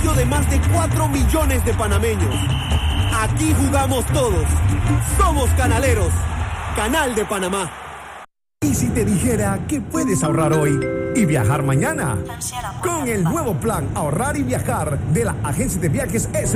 apoyo de más de 4 millones de panameños. Aquí jugamos todos. Somos canaleros. Canal de Panamá. ¿Y si te dijera que puedes ahorrar hoy y viajar mañana? Con el nuevo plan Ahorrar y Viajar de la Agencia de Viajes S.